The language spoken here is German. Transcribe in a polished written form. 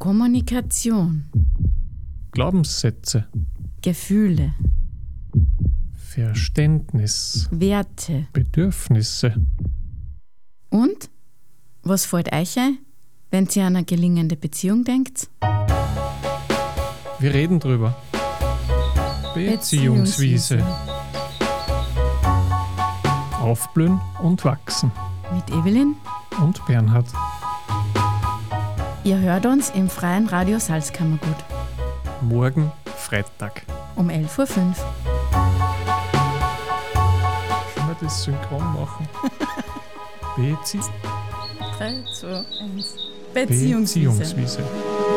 Kommunikation, Glaubenssätze, Gefühle, Verständnis, Werte. Bedürfnisse. Und? Was fällt euch ein, wenn ihr an eine gelingende Beziehung denkt? Wir reden drüber. Beziehungswiese. Aufblühen und wachsen. Mit Evelyn. Und Bernhard. Ihr hört uns im Freien Radio Salzkammergut. Morgen Freitag. Um 11.05 Uhr. Können wir das synchron machen? 3, 2, 1. Beziehungswiese. Beziehungswiese.